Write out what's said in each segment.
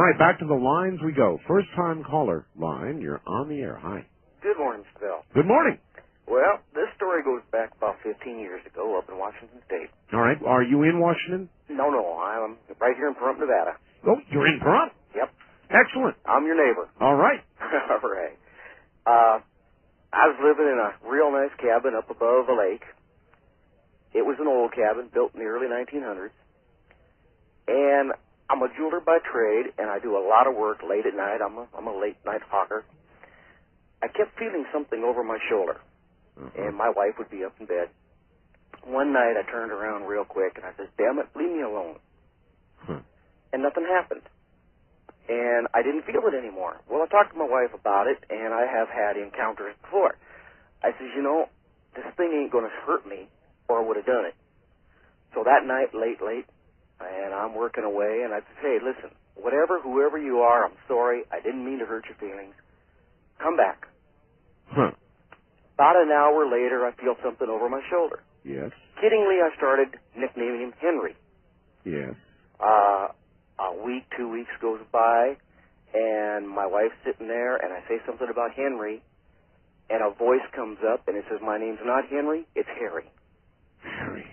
right, back to the lines we go. First-time caller line. You're on the air. Hi. Good morning, Mr. Bell. Good morning. Well, this story goes back about 15 years ago up in Washington State. All right. Are you in Washington? No, I'm right here in Pahrump, Nevada. Oh, you're in Pahrump? Yep. Excellent. I'm your neighbor. All right. All right. I was living in a real nice cabin up above a lake. It was an old cabin built in the early 1900s. And I'm a jeweler by trade, and I do a lot of work late at night. I'm a late night hawker. I kept feeling something over my shoulder, and my wife would be up in bed. One night I turned around real quick, and I said, "Damn it, leave me alone." And nothing happened. And I didn't feel it anymore. Well, I talked to my wife about it, and I have had encounters before. I says, "You know, this thing ain't going to hurt me, or I would have done it." So that night, late, and I'm working away, and I said, "Hey, listen, whoever you are, I'm sorry. I didn't mean to hurt your feelings. Come back." About an hour later, I feel something over my shoulder. Yes. Kiddingly, I started nicknaming him Henry. Yes. A week, 2 weeks goes by, and my wife's sitting there, and I say something about Henry, and a voice comes up, and it says, "My name's not Henry, it's Harry." Harry.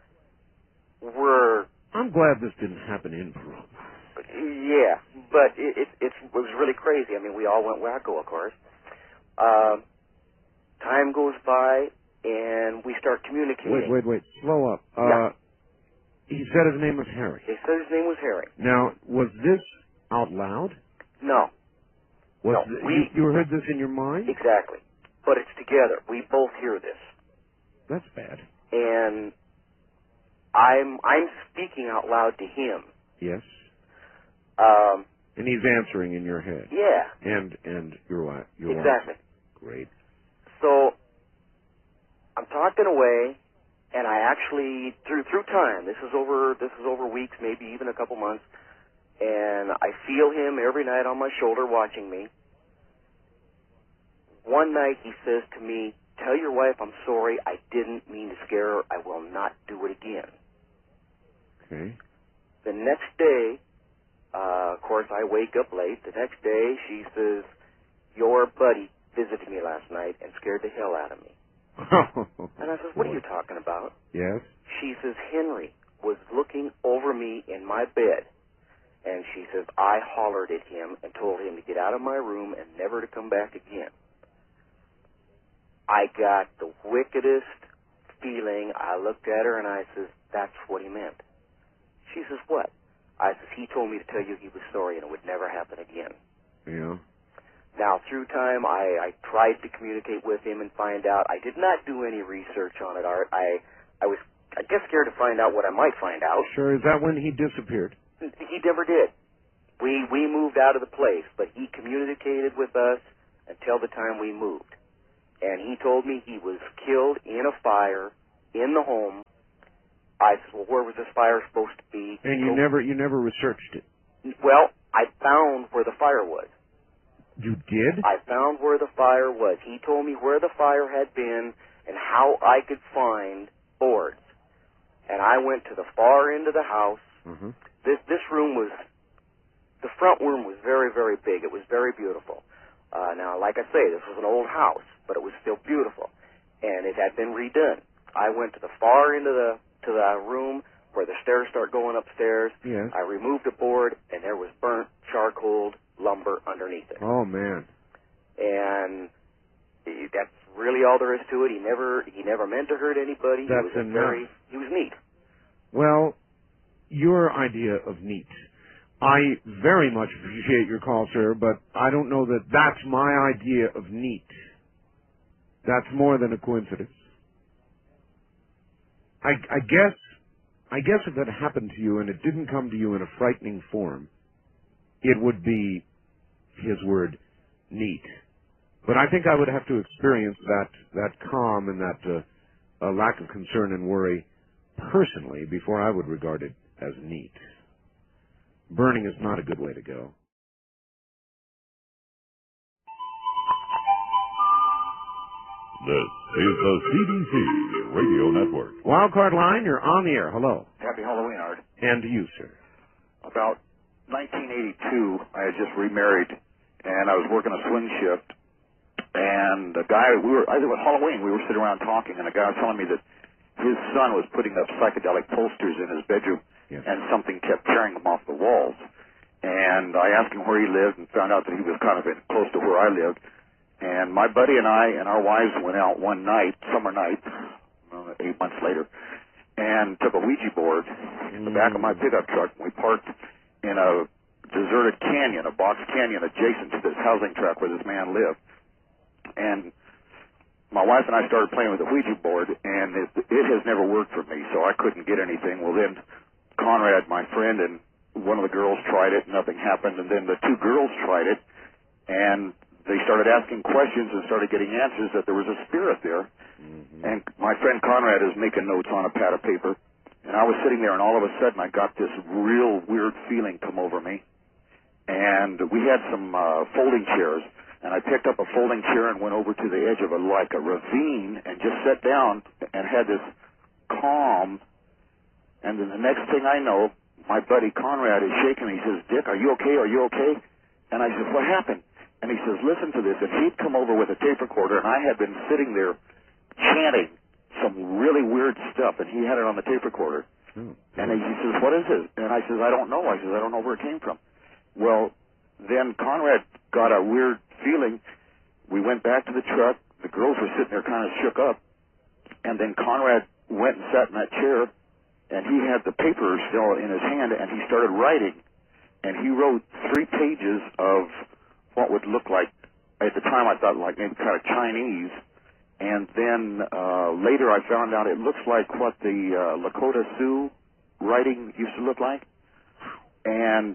I'm glad this didn't happen in Pahrump. Yeah, but it was really crazy. I mean, we all went wacko, of course. Time goes by, and we start communicating. Wait. Slow up. Yeah. He said his name was Harry. He said his name was Harry. Now, was this out loud? No. You heard this in your mind? Exactly. But it's together. We both hear this. That's bad. And I'm speaking out loud to him. Yes. And he's answering in your head. Yeah. And your wife. Exactly. Great. So I'm talking away, and I actually through time. This is over weeks, maybe even a couple months, and I feel him every night on my shoulder watching me. One night he says to me, "Tell your wife I'm sorry. I didn't mean to scare her. I will not do it again." Okay. The next day, of course, I wake up late. The next day, she says, "Your buddy visited me last night and scared the hell out of me." And I says, "What are you talking about?" Yes. She says, "Henry was looking over me in my bed, and she says, I hollered at him and told him to get out of my room and never to come back again." I got the wickedest feeling. I looked at her and I says, "That's what he meant." She says, "What?" I says, "He told me to tell you he was sorry and it would never happen again." Yeah. Now, through time, I tried to communicate with him and find out. I did not do any research on it, Art. I was, I guess, scared to find out what I might find out. Sure. Is that when he disappeared? He never did. We moved out of the place, but he communicated with us until the time we moved. And he told me he was killed in a fire in the home. I said, "Well, where was this fire supposed to be?" And you never researched it? Well, I found where the fire was. You did? I found where the fire was. He told me where the fire had been and how I could find boards. And I went to the far end of the house. Mm-hmm. This room was, the front room was very, very big. It was very beautiful. Now, like I say, this was an old house, but it was still beautiful. And it had been redone. I went to the far end of the room where the stairs start going upstairs. Yes. I removed a board, and there was burnt charcoal lumber underneath it. Oh, man. And that's really all there is to it. He never meant to hurt anybody. That's enough. He was neat. Well, your idea of neat. I very much appreciate your call, sir, but I don't know that that's my idea of neat. That's more than a coincidence. I guess if that happened to you and it didn't come to you in a frightening form, it would be, his word, neat. But I think I would have to experience that calm and that lack of concern and worry personally before I would regard it as neat. Burning is not a good way to go. This is the CDC Radio Network. Wildcard line, you're on the air. Hello. Happy Halloween, Art. And to you, sir. About 19 1982. I had just remarried, and I was working a swing shift. And the guy, it was Halloween, we were sitting around talking, and a guy was telling me that his son was putting up psychedelic posters in his bedroom, and something kept tearing them off the walls. And I asked him where he lived and found out that he was kind of close to where I lived. And my buddy and I and our wives went out one night, summer night, 8 months later, and took a Ouija board in the back of my pickup truck. We parked in a deserted canyon, a box canyon adjacent to this housing tract where this man lived. And my wife and I started playing with the Ouija board, and it has never worked for me, so I couldn't get anything. Well, then Conrad, my friend, and one of the girls tried it, and nothing happened. And then the two girls tried it, and they started asking questions and started getting answers that there was a spirit there. And my friend Conrad is making notes on a pad of paper, and I was sitting there, and all of a sudden I got this real weird feeling come over me. And we had some folding chairs, and I picked up a folding chair and went over to the edge of a ravine and just sat down and had this calm. And then the next thing I know, my buddy Conrad is shaking me. He says, "Dick, are you okay? Are you okay?" And I said, "What happened?" And he says, "Listen to this." And he'd come over with a tape recorder, and I had been sitting there chanting some really weird stuff, and he had it on the tape recorder. And he says, "What is it?" And I says, "I don't know." I says, "I don't know where it came from." Well, then Conrad got a weird feeling. We went back to the truck. The girls were sitting there kind of shook up. And then Conrad went and sat in that chair, and he had the paper still in his hand, and he started writing. And he wrote 3 pages of what would look like, at the time I thought like maybe kind of Chinese. And then later I found out it looks like what the Lakota Sioux writing used to look like. And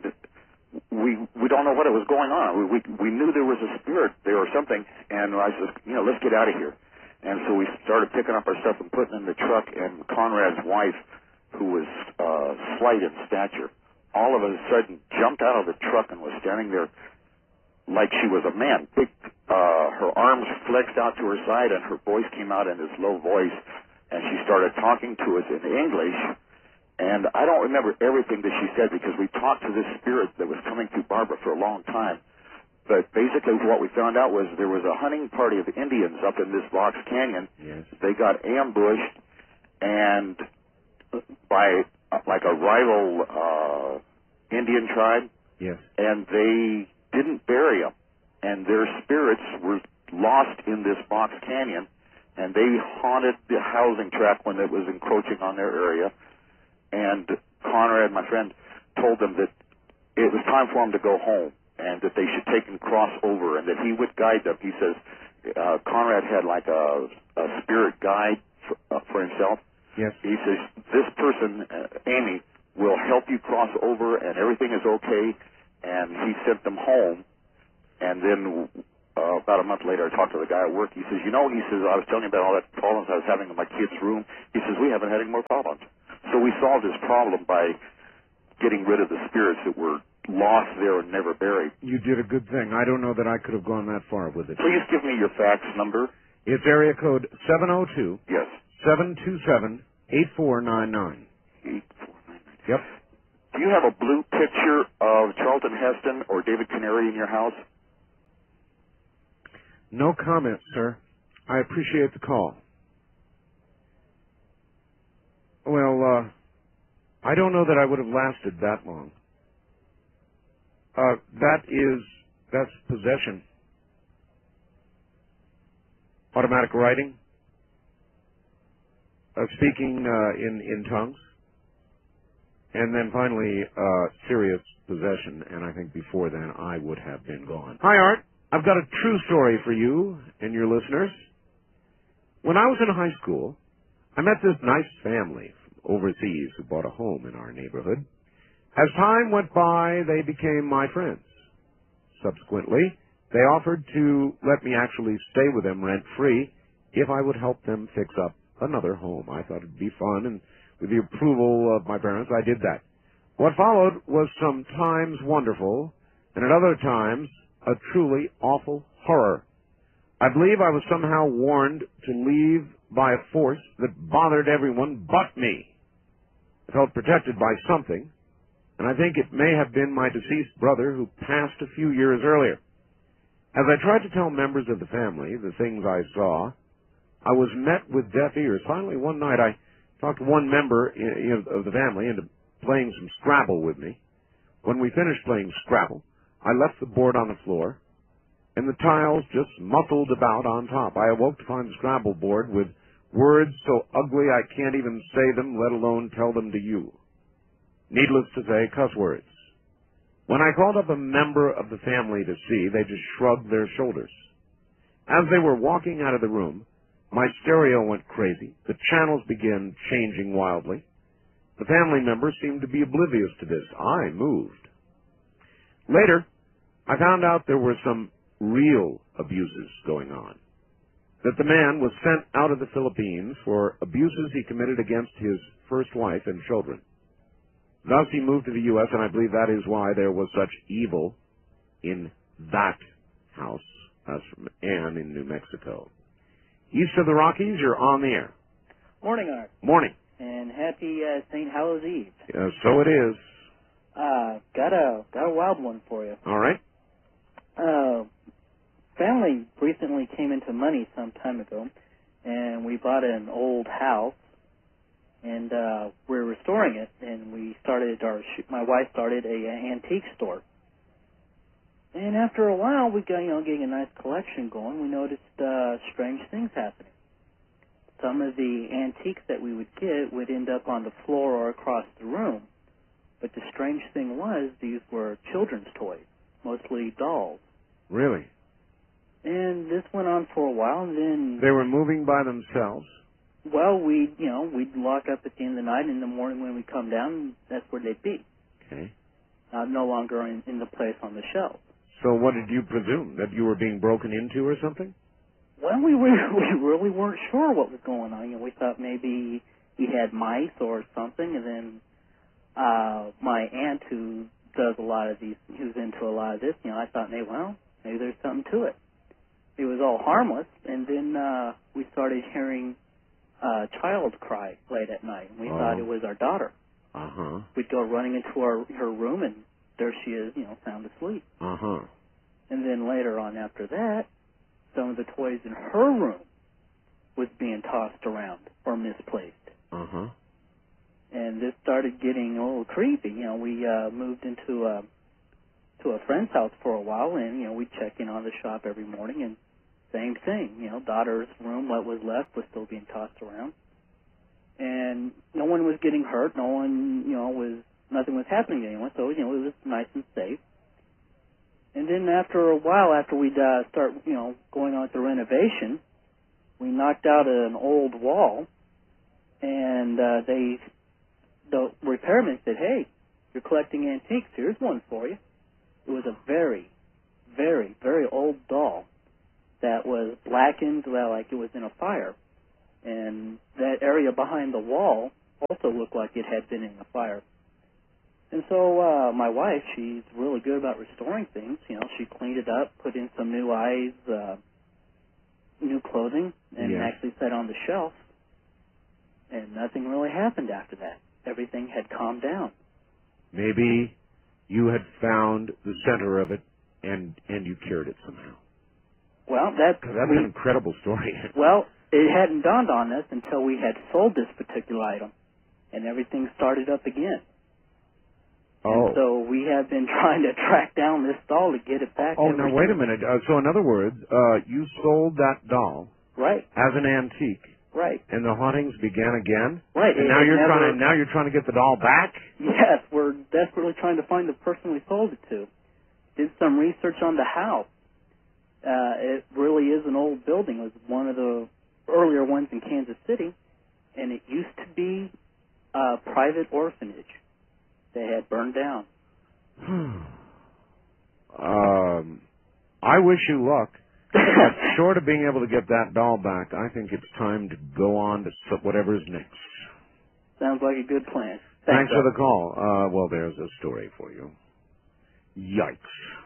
we don't know what it was going on. We knew there was a spirit there or something, and I said, let's get out of here. And so we started picking up our stuff and putting it in the truck, and Conrad's wife, who was slight in stature, all of a sudden jumped out of the truck and was standing there like she was a man. Her arms flexed out to her side, and her voice came out in this low voice, and she started talking to us in English. And I don't remember everything that she said because we talked to this spirit that was coming through Barbara for a long time. But basically what we found out was there was a hunting party of Indians up in this box canyon. Yes. They got ambushed and by like a rival Indian tribe. Yes. And they didn't bury them. And their spirits were lost in this box canyon. And they haunted the housing tract when it was encroaching on their area. And Conrad, my friend, told them that it was time for them to go home and that they should take and cross over and that he would guide them. He says Conrad had like a spirit guide for himself. Yes. He says, this person, Amy, will help you cross over and everything is okay. And he sent them home. And then about a month later, I talked to the guy at work. He says, he says, I was telling you about all that problems I was having in my kid's room. He says, we haven't had any more problems. So we solved this problem by getting rid of the spirits that were lost there and never buried. You did a good thing. I don't know that I could have gone that far with it. Please give me your fax number. It's area code 702. Yes. 727-8499. 8499. Yep. Do you have a blue picture of Charlton Heston or David Canary in your house? No comment, sir. I appreciate the call. Well, I don't know that I would have lasted that long. That's possession. Automatic writing. Speaking in tongues. And then finally, serious possession, and I think before then I would have been gone. Hi, Art. I've got a true story for you and your listeners. When I was in high school, I met this nice family from overseas who bought a home in our neighborhood. As time went by, they became my friends. Subsequently, they offered to let me actually stay with them rent-free if I would help them fix up another home. I thought it'd be fun, and with the approval of my parents, I did that. What followed was sometimes wonderful, and at other times, a truly awful horror. I believe I was somehow warned to leave by a force that bothered everyone but me. I felt protected by something, and I think it may have been my deceased brother who passed a few years earlier. As I tried to tell members of the family the things I saw, I was met with deaf ears. Finally, one night I talked one member of the family into playing some Scrabble with me. When we finished playing Scrabble, I left the board on the floor, and the tiles just muscled about on top. I awoke to find the Scrabble board with words so ugly I can't even say them, let alone tell them to you. Needless to say, cuss words. When I called up a member of the family to see, they just shrugged their shoulders. As they were walking out of the room, my stereo went crazy. The channels began changing wildly. The family members seemed to be oblivious to this. I moved. Later, I found out there were some real abuses going on. That the man was sent out of the Philippines for abuses he committed against his first wife and children. Thus he moved to the U.S., and I believe that is why there was such evil in that house, as from Ann in New Mexico. East of the Rockies, you're on the air. Morning, Art. Morning. And happy St. Hallows Eve. So it is. Got a wild one for you. All right. Family recently came into money some time ago, and we bought an old house, and we're restoring it, and my wife started a antique store. And after a while, we got, getting a nice collection going, we noticed strange things happening. Some of the antiques that we would get would end up on the floor or across the room. But the strange thing was, these were children's toys, mostly dolls. Really? And this went on for a while, and then... They were moving by themselves? Well, we'd lock up at the end of the night, and in the morning when we come down, that's where they'd be. Okay. No longer in the place on the shelf. So what did you presume? That you were being broken into or something? Well, we really weren't sure what was going on. We thought maybe he had mice or something, and then my aunt, who does a lot of these, who's into a lot of this, I thought, maybe there's something to it. It was all harmless, and then we started hearing a child cry late at night, and we thought it was our daughter. Uh-huh. We'd go running into her room, and there she is, sound asleep. Uh-huh. And then later on after that, some of the toys in her room was being tossed around or misplaced. Uh-huh. And this started getting a little creepy. We moved into a friend's house for a while, and, we'd check in on the shop every morning, and same thing. Daughter's room, what was left, was still being tossed around. And no one was getting hurt. No one, nothing was happening to anyone, so, it was nice and safe. And then after a while, after we'd start, going on with the renovation, we knocked out an old wall, and the repairman said, "Hey, you're collecting antiques. Here's one for you." It was a very, very, very old doll that was blackened, like it was in a fire. And that area behind the wall also looked like it had been in a fire. And so my wife, she's really good about restoring things. She cleaned it up, put in some new eyes, new clothing, and actually set on the shelf. And nothing really happened after that. Everything had calmed down. Maybe you had found the center of it, and you cured it somehow. Well, that's an incredible story. Well, it hadn't dawned on us until we had sold this particular item, and everything started up again. Oh. And so we have been trying to track down this doll to get it back. Oh, now wait a minute. So in other words, you sold that doll, right, as an antique, right, and the hauntings began again, right. And now you're trying to get the doll back. Yes, we're desperately trying to find the person we sold it to. Did some research on the house. It really is an old building. It was one of the earlier ones in Kansas City, and it used to be a private orphanage. They had burned down. I wish you luck. But short of being able to get that doll back, I think it's time to go on to whatever's next. Sounds like a good plan. Thanks for the call. Well, there's a story for you. Yikes.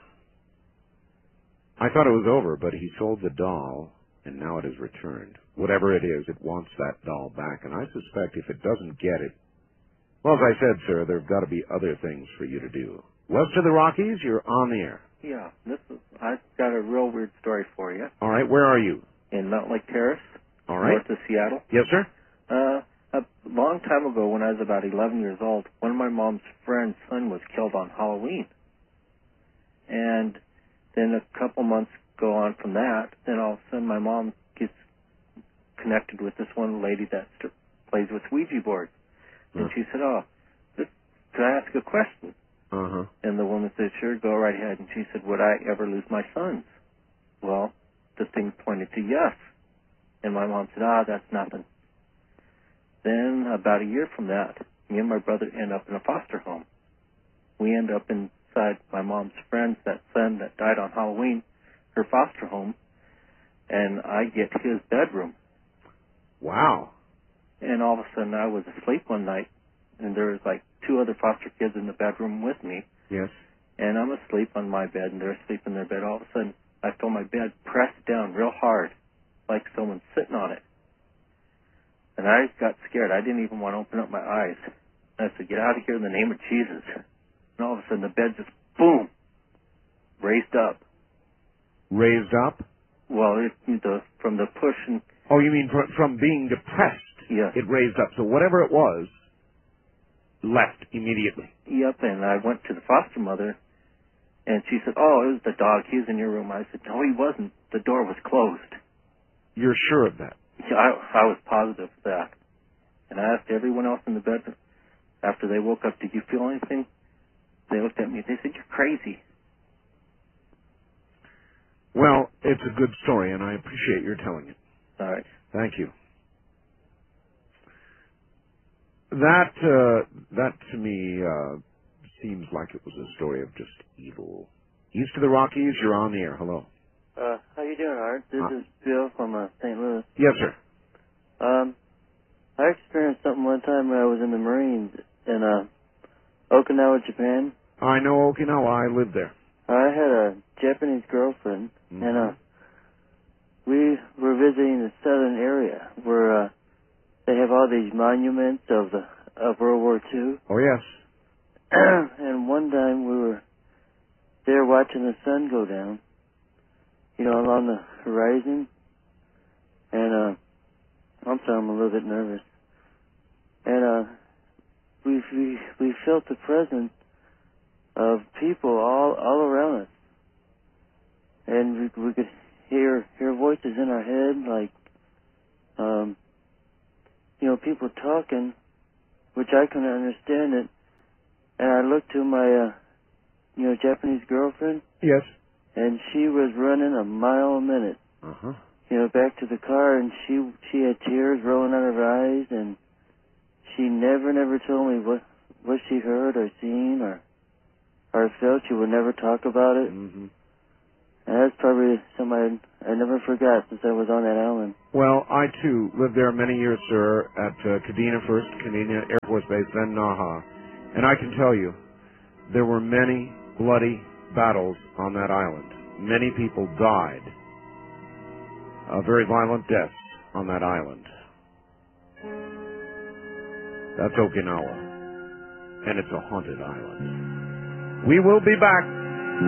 I thought it was over, but he sold the doll, and now it is returned. Whatever it is, it wants that doll back, and I suspect if it doesn't get it, Well, as I said, sir, there have got to be other things for you to do. West of the Rockies, you're on the air. Yeah, I've got a real weird story for you. All right, where are you? In Mountain Lake Terrace, All right. north of Seattle. Yes, sir? A long time ago, when I was about 11 years old, one of my mom's friend's son was killed on Halloween. And then a couple months go on from that, then all of a sudden my mom gets connected with this one lady that plays with Ouija boards. And she said, could I ask a question? Uh-huh. And the woman said, sure, go right ahead. And she said, would I ever lose my sons? Well, the thing pointed to yes. And my mom said, that's nothing. Then about a year from that, me and my brother end up in a foster home. We end up inside my mom's friend's, that son that died on Halloween, her foster home, and I get his bedroom. Wow. And all of a sudden I was asleep one night, and there was like 2 other foster kids in the bedroom with me. Yes. And I'm asleep on my bed, and they're asleep in their bed. All of a sudden, I feel my bed pressed down real hard, like someone's sitting on it. And I got scared. I didn't even want to open up my eyes. And I said, get out of here in the name of Jesus. And all of a sudden, the bed just, boom, raised up. Raised up? Well, from the push and... Oh, you mean from being depressed? Yes. It raised up. So whatever it was, left immediately. Yep, and I went to the foster mother, and she said, it was the dog. He was in your room. I said, no, he wasn't. The door was closed. You're sure of that? Yeah, I was positive of that. And I asked everyone else in the bedroom, after they woke up, did you feel anything? They looked at me. They said, you're crazy. Well, it's a good story, and I appreciate your telling it. All right. Thank you. That to me seems like it was a story of just evil. East of the Rockies, you're on the air. Hello. How you doing, Art? This is Bill from St. Louis. Yes, sir. I experienced something one time when I was in the Marines in Okinawa, Japan. I know Okinawa. I lived there. I had a Japanese girlfriend, and we were visiting the southern area where they have all these monuments of World War II. Oh, yes. And one time we were there watching the sun go down, along the horizon. And I'm sorry, I'm a little bit nervous. And we felt the presence of people all around us, and we could hear voices in our head, like people talking, which I couldn't understand it. And I looked to my Japanese girlfriend. Yes. And she was running a mile a minute. Uh-huh. Back to the car, and she had tears rolling out of her eyes, and she never told me what she heard or seen or felt. She would never talk about it. Mm-hmm. And that's probably something I never forgot since I was on that island. Well, I, too, lived there many years, sir, at Kadena first, Kadena Air Force Base, then Naha. And I can tell you, there were many bloody battles on that island. Many people died. Very violent deaths on that island. That's Okinawa. And it's a haunted island. We will be back.